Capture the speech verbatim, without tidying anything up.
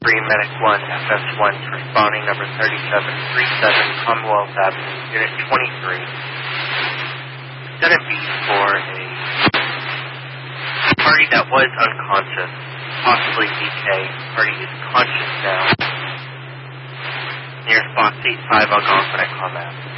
three Medic one, F S one, responding number thirty-seven thirty-seven Commonwealth Avenue, Unit twenty-three. It's going to be for a party that was unconscious, possibly D K. Party is conscious now. Near box eight five, Algonquin at Combat.